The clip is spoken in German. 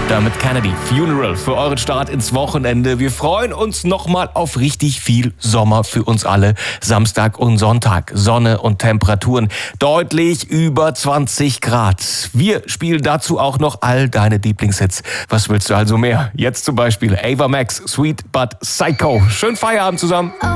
Damit Kennedy, Funeral für euren Start ins Wochenende. Wir freuen uns nochmal auf richtig viel Sommer für uns alle. Samstag und Sonntag, Sonne und Temperaturen deutlich über 20 Grad. Wir spielen dazu auch noch all deine Lieblingshits. Was willst du also mehr? Jetzt zum Beispiel Ava Max, Sweet But Psycho. Schönen Feierabend zusammen.